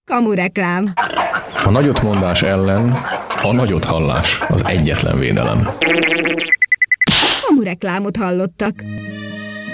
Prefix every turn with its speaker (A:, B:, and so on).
A: Kamureklám.
B: A nagyotmondás ellen a nagyothallás az egyetlen védelem.
A: Kamureklámot hallottak.